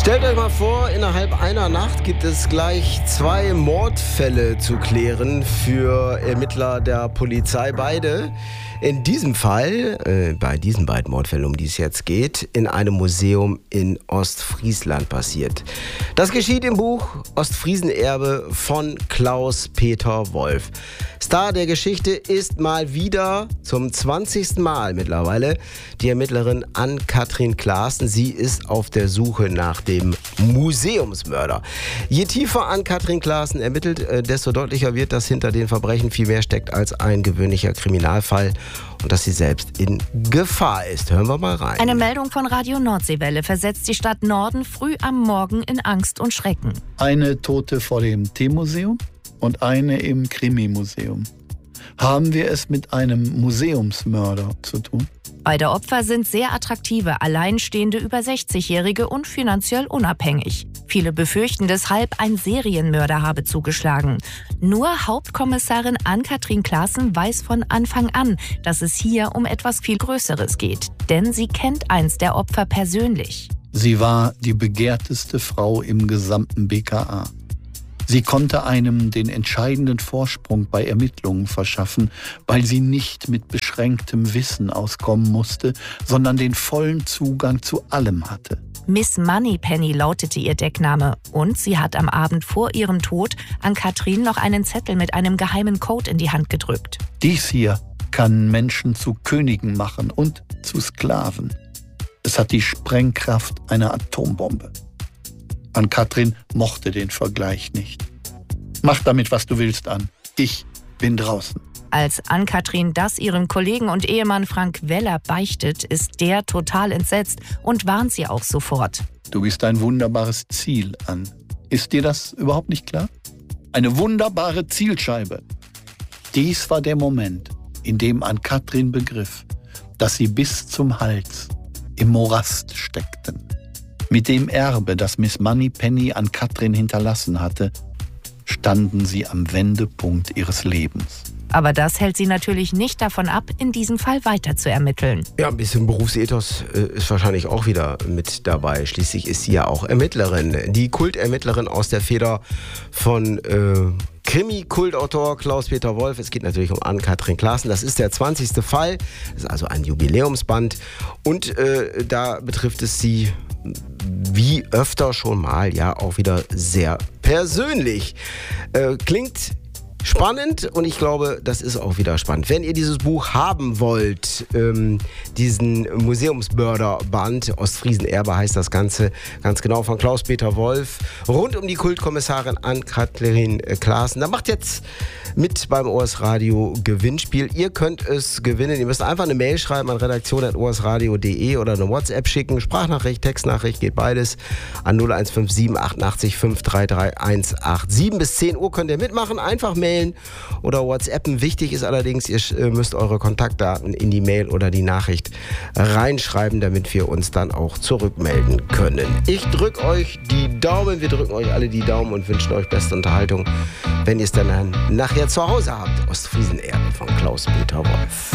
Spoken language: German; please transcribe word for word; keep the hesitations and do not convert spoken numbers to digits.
Stellt euch mal vor, innerhalb einer Nacht gibt es gleich zwei Mordfälle zu klären für Ermittler der Polizei. Beide in diesem Fall, äh, bei diesen beiden Mordfällen, um die es jetzt geht, in einem Museum in Ostfriesland passiert. Das geschieht im Buch Ostfriesenerbe von Klaus-Peter Wolf. Star der Geschichte ist mal wieder zum zwanzigsten Mal mittlerweile die Ermittlerin Ann-Kathrin Klaassen. Sie ist auf der Suche nach dem Museumsmörder. Je tiefer Ann-Kathrin Klaassen ermittelt, desto deutlicher wird, dass hinter den Verbrechen viel mehr steckt als ein gewöhnlicher Kriminalfall und dass sie selbst in Gefahr ist. Hören wir mal rein. Eine Meldung von Radio Nordseewelle versetzt die Stadt Norden früh am Morgen in Angst und Schrecken. Eine Tote vor dem Teemuseum und eine im Krimi-Museum. Haben wir es mit einem Museumsmörder zu tun? Beide Opfer sind sehr attraktive, alleinstehende über sechzigjährige und finanziell unabhängig. Viele befürchten deshalb, ein Serienmörder habe zugeschlagen. Nur Hauptkommissarin Ann-Kathrin Klaassen weiß von Anfang an, dass es hier um etwas viel Größeres geht. Denn sie kennt eins der Opfer persönlich. Sie war die begehrteste Frau im gesamten B K A. Sie konnte einem den entscheidenden Vorsprung bei Ermittlungen verschaffen, weil sie nicht mit beschränktem Wissen auskommen musste, sondern den vollen Zugang zu allem hatte. Miss Moneypenny lautete ihr Deckname und sie hat am Abend vor ihrem Tod an Kathrin noch einen Zettel mit einem geheimen Code in die Hand gedrückt. Dies hier kann Menschen zu Königen machen und zu Sklaven. Es hat die Sprengkraft einer Atombombe. Ann-Kathrin mochte den Vergleich nicht. Mach damit, was du willst, Ann. Ich bin draußen. Als Ann-Kathrin das ihrem Kollegen und Ehemann Frank Weller beichtet, ist der total entsetzt und warnt sie auch sofort. Du bist ein wunderbares Ziel, Ann. Ist dir das überhaupt nicht klar? Eine wunderbare Zielscheibe. Dies war der Moment, in dem Ann-Kathrin begriff, dass sie bis zum Hals im Morast steckten. Mit dem Erbe, das Miss Moneypenny an Kathrin hinterlassen hatte, standen sie am Wendepunkt ihres Lebens. Aber das hält sie natürlich nicht davon ab, in diesem Fall weiter zu ermitteln. Ja, ein bisschen Berufsethos äh, ist wahrscheinlich auch wieder mit dabei. Schließlich ist sie ja auch Ermittlerin. Die Kultermittlerin aus der Feder von äh, Krimi-Kultautor Klaus-Peter Wolf. Es geht natürlich um Ann-Kathrin Klaassen. Das ist der zwanzigste Fall. Das ist also ein Jubiläumsband. Und äh, da betrifft es sie wie öfter schon mal, ja, auch wieder sehr persönlich. Äh, klingt spannend und ich glaube, das ist auch wieder spannend. Wenn ihr dieses Buch haben wollt, ähm, diesen Museumsmörderband, Ostfriesenerbe heißt das Ganze, ganz genau, von Klaus-Peter Wolf, rund um die Kultkommissarin Ann-Kathrin Klaassen. Da macht jetzt mit beim O S Radio Gewinnspiel. Ihr könnt es gewinnen. Ihr müsst einfach eine Mail schreiben an redaktion at o s radio punkt de oder eine WhatsApp schicken. Sprachnachricht, Textnachricht, geht beides an null eins fünf sieben achtundachtzig fünf drei drei eins acht sieben. Bis zehn Uhr könnt ihr mitmachen. Einfach mailen oder WhatsAppen. Wichtig ist allerdings, ihr müsst eure Kontaktdaten in die Mail oder die Nachricht reinschreiben, damit wir uns dann auch zurückmelden können. Ich drücke euch die Daumen. Wir drücken euch alle die Daumen und wünschen euch beste Unterhaltung, wenn ihr es dann nachher zu Hause habt. Ostfriesenerbe von Klaus-Peter Wolf.